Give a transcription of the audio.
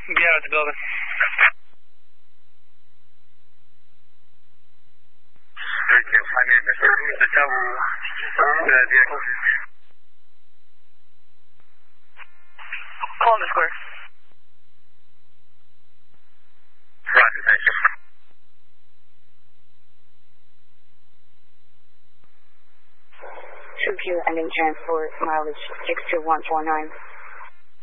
Get out of the building. 39 外面的是下午的vehicle. Columbus Square. Roger, thank you. 2Q ending transport mileage 62149.